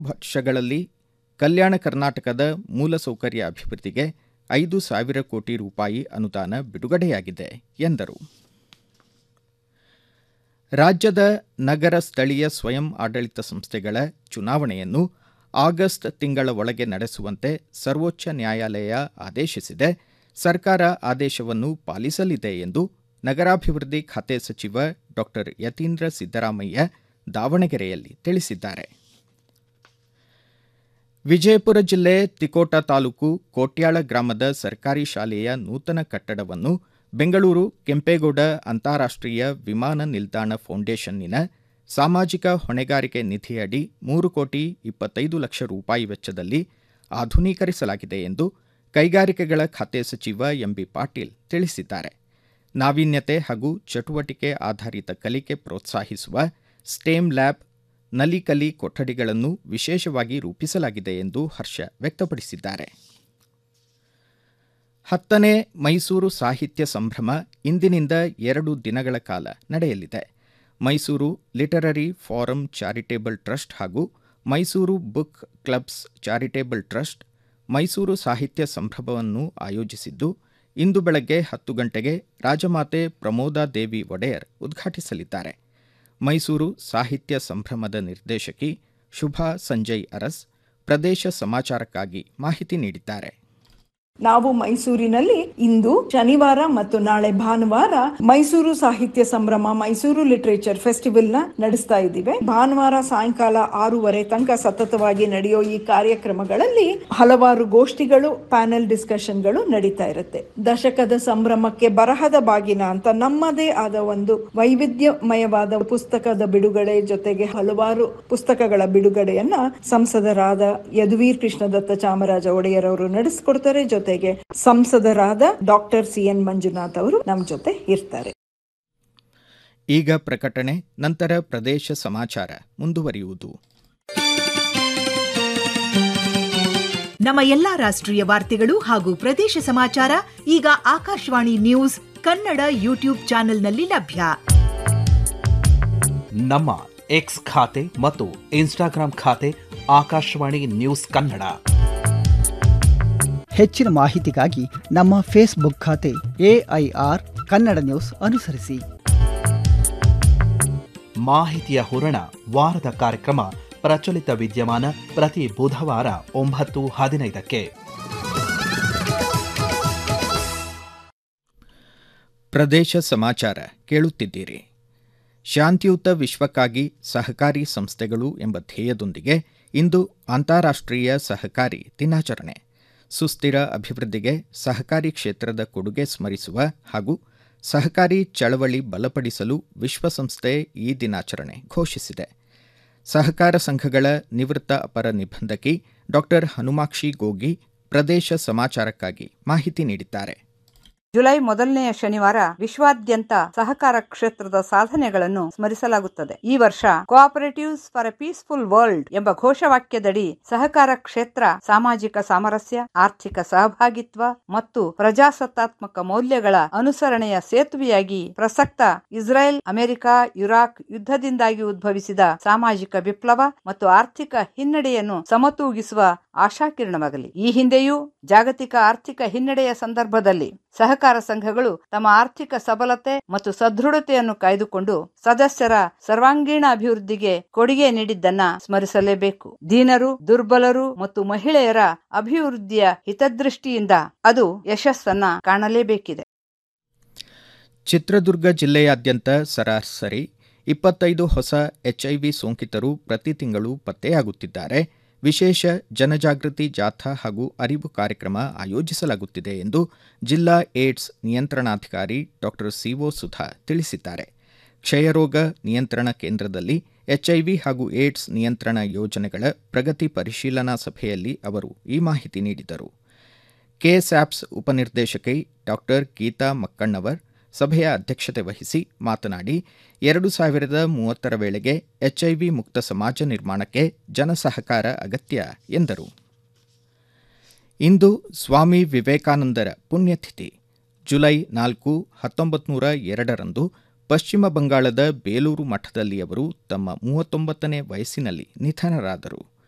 ವರ್ಷಗಳಲ್ಲಿ ಕಲ್ಯಾಣ ಕರ್ನಾಟಕದ ಮೂಲಸೌಕರ್ಯ ಅಭಿವೃದ್ಧಿಗೆ 5,000 ಕೋಟಿ ರೂಪಾಯಿ ಅನುದಾನ ಬಿಡುಗಡೆಯಾಗಿದೆ ಎಂದರು. ರಾಜ್ಯದ ನಗರ ಸ್ಥಳೀಯ ಸ್ವಯಂ ಆಡಳಿತ ಸಂಸ್ಥೆಗಳ ಚುನಾವಣೆಯನ್ನು ಆಗಸ್ಟ್ ತಿಂಗಳ ಒಳಗೆ ನಡೆಸುವಂತೆ ಸರ್ವೋಚ್ಚ ನ್ಯಾಯಾಲಯ ಆದೇಶಿಸಿದೆ. ಸರ್ಕಾರ ಆದೇಶವನ್ನು ಪಾಲಿಸಲಿದೆ ಎಂದು ನಗರಾಭಿವೃದ್ಧಿ ಖಾತೆ ಸಚಿವ ಡಾ ಯತೀಂದ್ರ ಸಿದ್ದರಾಮಯ್ಯ ದಾವಣಗೆರೆಯಲ್ಲಿ ತಿಳಿಸಿದ್ದಾರೆ. ವಿಜಯಪುರ ಜಿಲ್ಲೆ ತಿಕೋಟ ತಾಲೂಕು ಕೋಟ್ಯಾಳ ಗ್ರಾಮದ ಸರ್ಕಾರಿ ಶಾಲೆಯ ನೂತನ ಕಟ್ಟಡವನ್ನು ಬೆಂಗಳೂರು ಕೆಂಪೇಗೌಡ ಅಂತಾರಾಷ್ಟ್ರೀಯ ವಿಮಾನ ನಿಲ್ದಾಣ ಫೌಂಡೇಶನ್ನಿನ ಸಾಮಾಜಿಕ ಹೊಣೆಗಾರಿಕೆ ನಿಧಿಯಡಿ 3,25,00,000 ರೂಪಾಯಿ ವೆಚ್ಚದಲ್ಲಿ ಆಧುನೀಕರಿಸಲಾಗಿದೆ ಎಂದು ಕೈಗಾರಿಕೆಗಳ ಖಾತೆ ಸಚಿವ ಎಂಬಿ ಪಾಟೀಲ್ ತಿಳಿಸಿದ್ದಾರೆ. ನಾವೀನ್ಯತೆ ಹಾಗೂ ಚಟುವಟಿಕೆ ಆಧಾರಿತ ಕಲಿಕೆ ಪ್ರೋತ್ಸಾಹಿಸುವ ಸ್ಟೇಮ್ ಲ್ಯಾಬ್, ನಲಿಕಲಿ ಕೊಠಡಿಗಳನ್ನು ವಿಶೇಷವಾಗಿ ರೂಪಿಸಲಾಗಿದೆ ಎಂದು ಹರ್ಷ ವ್ಯಕ್ತಪಡಿಸಿದ್ದಾರೆ. 10ನೇ ಮೈಸೂರು ಸಾಹಿತ್ಯ ಸಂಭ್ರಮ ಇಂದಿನಿಂದ 2 ದಿನಗಳ ಕಾಲ ನಡೆಯಲಿದೆ. Mysuru literary form charitable trust ಹಾಗೂ Mysuru book clubs charitable trust Mysuru ಸಾಹಿತ್ಯ ಸಂಭ್ರಮವನ್ನು ಆಯೋಜಿಸಿದ್ದು, ಇಂದು ಬೆಳಗ್ಗೆ 10 ಗಂಟೆಗೆ ರಾಜಮಾತೆ ಪ್ರಮೋದಾದೇವಿ ಒಡೆಯರ್ ಉದ್ಘಾಟಿಸಲಿದ್ದಾರೆ. ಮೈಸೂರು ಸಾಹಿತ್ಯ ಸಂಭ್ರಮದ ನಿರ್ದೇಶಕಿ ಶುಭಾ ಸಂಜಯ್ ಅರಸ್ ಪ್ರದೇಶ ಸಮಾಚಾರಕ್ಕಾಗಿ ಮಾಹಿತಿ ನೀಡಿದ್ದಾರೆ. ನಾವು ಮೈಸೂರಿನಲ್ಲಿ ಇಂದು ಶನಿವಾರ ಮತ್ತು ನಾಳೆ ಭಾನುವಾರ ಮೈಸೂರು ಸಾಹಿತ್ಯ ಸಂಭ್ರಮ ಮೈಸೂರು ಲಿಟರೇಚರ್ ಫೆಸ್ಟಿವಲ್ ನ ನಡೆಸ್ತಾ ಇದ್ದೀವಿ. ಭಾನುವಾರ ಸಾಯಂಕಾಲ 6:30 ತನಕ ಸತತವಾಗಿ ನಡೆಯೋ ಈ ಕಾರ್ಯಕ್ರಮಗಳಲ್ಲಿ ಹಲವಾರು ಗೋಷ್ಠಿಗಳು, ಪ್ಯಾನೆಲ್ ಡಿಸ್ಕಷನ್ಗಳು ನಡೀತಾ ಇರುತ್ತೆ. ದಶಕದ ಸಂಭ್ರಮಕ್ಕೆ ಬರಹದ ಬಾಗಿನ ಅಂತ ನಮ್ಮದೇ ಆದ ಒಂದು ವೈವಿಧ್ಯಮಯವಾದ ಪುಸ್ತಕದ ಬಿಡುಗಡೆ ಜೊತೆಗೆ ಹಲವಾರು ಪುಸ್ತಕಗಳ ಬಿಡುಗಡೆಯನ್ನ ಸಂಸದರಾದ ಯದುವೀರ್ ಕೃಷ್ಣದತ್ತ ಚಾಮರಾಜ ಒಡೆಯರ್ ಅವರು ನಡೆಸಿಕೊಡ್ತಾರೆ. ಜೊತೆಗೆ ಸಂಸದರಾದ ಡಾಕ್ಟರ್ CN ಮಂಜುನಾಥ್ ಅವರು ನಮ್ಮ ಜೊತೆ ಇರ್ತಾರೆ. ಈಗ ಪ್ರಕಟಣೆ, ನಂತರ ಪ್ರದೇಶ ಸಮಾಚಾರ ಮುಂದುವರಿಯುವುದು. ನಮ್ಮ ಎಲ್ಲಾ ರಾಷ್ಟ್ರೀಯ ವಾರ್ತೆಗಳು ಹಾಗೂ ಪ್ರದೇಶ ಸಮಾಚಾರ ಈಗ ಆಕಾಶವಾಣಿ ನ್ಯೂಸ್ ಕನ್ನಡ ಯೂಟ್ಯೂಬ್ ಚಾನೆಲ್ನಲ್ಲಿ ಲಭ್ಯ. ನಮ್ಮ ಎಕ್ಸ್ ಖಾತೆ ಮತ್ತು ಇನ್ಸ್ಟಾಗ್ರಾಂ ಖಾತೆ ಆಕಾಶವಾಣಿ ನ್ಯೂಸ್ ಕನ್ನಡ. ಹೆಚ್ಚಿನ ಮಾಹಿತಿಗಾಗಿ ನಮ್ಮ ಫೇಸ್ಬುಕ್ ಖಾತೆ AIR ಕನ್ನಡ ನ್ಯೂಸ್ ಅನುಸರಿಸಿ. ಮಾಹಿತಿಯ ಹೂರಣ ವಾರದ ಕಾರ್ಯಕ್ರಮ ಪ್ರಚಲಿತ ವಿದ್ಯಮಾನ ಪ್ರತಿ ಬುಧವಾರ 9:15ಕ್ಕೆ. ಪ್ರದೇಶ ಸಮಾಚಾರ ಕೇಳುತ್ತಿದ್ದೀರಿ. ಶಾಂತಿಯುತ ವಿಶ್ವಕ್ಕಾಗಿ ಸಹಕಾರಿ ಸಂಸ್ಥೆಗಳು ಎಂಬ ಧ್ಯೇಯದೊಂದಿಗೆ ಇಂದು ಅಂತಾರಾಷ್ಟ್ರೀಯ ಸಹಕಾರಿ ದಿನಾಚರಣೆ. ಸುಸ್ಥಿರ ಅಭಿವೃದ್ಧಿಗೆ ಸಹಕಾರಿ ಕ್ಷೇತ್ರದ ಕೊಡುಗೆ ಸ್ಮರಿಸುವ ಹಾಗೂ ಸಹಕಾರಿ ಚಳವಳಿ ಬಲಪಡಿಸಲು ವಿಶ್ವಸಂಸ್ಥೆ ಈ ದಿನಾಚರಣೆ ಘೋಷಿಸಿದೆ. ಸಹಕಾರ ಸಂಘಗಳ ನಿವೃತ್ತ ಅಪರ ನಿಬಂಧಕಿ ಡಾ ಹನುಮಾಕ್ಷಿ ಗೋಗಿ ಪ್ರದೇಶ ಸಮಾಚಾರಕ್ಕಾಗಿ ಮಾಹಿತಿ ನೀಡಿದ್ದಾರೆ. ಜುಲೈ ಮೊದಲನೆಯ ಶನಿವಾರ ವಿಶ್ವಾದ್ಯಂತ ಸಹಕಾರ ಕ್ಷೇತ್ರದ ಸಾಧನೆಗಳನ್ನು ಸ್ಮರಿಸಲಾಗುತ್ತದೆ. ಈ ವರ್ಷ cooperatives for A peaceful world ಎಂಬ ಘೋಷವಾಕ್ಯದಡಿ ಸಹಕಾರ ಕ್ಷೇತ್ರ ಸಾಮಾಜಿಕ ಸಾಮರಸ್ಯ, ಆರ್ಥಿಕ ಸಹಭಾಗಿತ್ವ ಮತ್ತು ಪ್ರಜಾಸತ್ತಾತ್ಮಕ ಮೌಲ್ಯಗಳ ಅನುಸರಣೆಯ ಸೇತುವೆಯಾಗಿ ಪ್ರಸಕ್ತ ಇಸ್ರೇಲ್, ಅಮೆರಿಕ, ಇರಾಕ್ ಯುದ್ಧದಿಂದಾಗಿ ಉದ್ಭವಿಸಿದ ಸಾಮಾಜಿಕ ವಿಪ್ಲವ ಮತ್ತು ಆರ್ಥಿಕ ಹಿನ್ನಡೆಯನ್ನು ಸಮತೂಗಿಸುವ ಆಶಾಕಿರಣವಾಗಲಿ. ಈ ಹಿಂದೆಯೂ ಜಾಗತಿಕ ಆರ್ಥಿಕ ಹಿನ್ನಡೆಯ ಸಂದರ್ಭದಲ್ಲಿ ಸಹಕಾರ ಸಂಘಗಳು ತಮ್ಮ ಆರ್ಥಿಕ ಸಬಲತೆ ಮತ್ತು ಸದೃಢತೆಯನ್ನು ಕಾಯ್ದುಕೊಂಡು ಸದಸ್ಯರ ಸರ್ವಾಂಗೀಣ ಅಭಿವೃದ್ಧಿಗೆ ಕೊಡುಗೆ ನೀಡಿದ್ದನ್ನ ಸ್ಮರಿಸಲೇಬೇಕು. ದೀನರು, ದುರ್ಬಲರು ಮತ್ತು ಮಹಿಳೆಯರ ಅಭಿವೃದ್ಧಿಯ ಹಿತದೃಷ್ಟಿಯಿಂದ ಅದು ಯಶಸ್ಸನ್ನ ಕಾಣಲೇಬೇಕಿದೆ. ಚಿತ್ರದುರ್ಗ ಜಿಲ್ಲೆಯಾದ್ಯಂತ ಸರಾಸರಿ 25 ಹೊಸ HIV ಸೋಂಕಿತರು ಪ್ರತಿ ತಿಂಗಳು ಪತ್ತೆಯಾಗುತ್ತಿದ್ದಾರೆ. ವಿಶೇಷ ಜನಜಾಗೃತಿ ಜಾಥಾ ಹಾಗೂ ಅರಿವು ಕಾರ್ಯಕ್ರಮ ಆಯೋಜಿಸಲಾಗುತ್ತಿದೆ ಎಂದು ಜಿಲ್ಲಾ ಏಡ್ಸ್ ನಿಯಂತ್ರಣಾಧಿಕಾರಿ ಡಾ CO ಸುಧಾ ತಿಳಿಸಿದ್ದಾರೆ. ಕ್ಷಯರೋಗ ನಿಯಂತ್ರಣ ಕೇಂದ್ರದಲ್ಲಿ HIV ಹಾಗೂ ಏಡ್ಸ್ ನಿಯಂತ್ರಣ ಯೋಜನೆಗಳ ಪ್ರಗತಿ ಪರಿಶೀಲನಾ ಸಭೆಯಲ್ಲಿ ಅವರು ಈ ಮಾಹಿತಿ ನೀಡಿದರು. KSAPS ಉಪನಿರ್ದೇಶಕಿ ಡಾ ಗೀತಾ ಮಕ್ಕಣ್ಣವರ್ ಸಭೆಯ ಅಧ್ಯಕ್ಷತೆ ವಹಿಸಿ ಮಾತನಾಡಿ 2030 ವೇಳೆಗೆ HIV ಮುಕ್ತ ಸಮಾಜ ನಿರ್ಮಾಣಕ್ಕೆ ಜನಸಹಕಾರ ಅಗತ್ಯ ಎಂದರು. ಇಂದು ಸ್ವಾಮಿ ವಿವೇಕಾನಂದರ ಪುಣ್ಯತಿಥಿ. ಜುಲೈ 4, 1902 ಪಶ್ಚಿಮ ಬಂಗಾಳದ ಬೇಲೂರು ಮಠದಲ್ಲಿ ಅವರು ತಮ್ಮ 39ನೇ ವಯಸ್ಸಿನಲ್ಲಿ ನಿಧನರಾದರು.